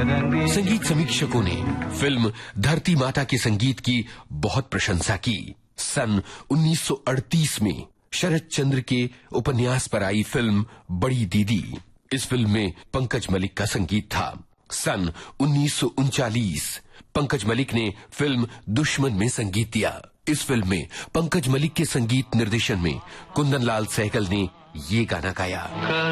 संगीत समीक्षकों ने फिल्म धरती माता के संगीत की बहुत प्रशंसा की। सन 1938 में शरद चंद्र के उपन्यास पर आई फिल्म बड़ी दीदी, इस फिल्म में पंकज मलिक का संगीत था। सन 1939 पंकज मलिक ने फिल्म दुश्मन में संगीत दिया। इस फिल्म में पंकज मलिक के संगीत निर्देशन में कुंदन लाल सहगल ने ये गाना गाया।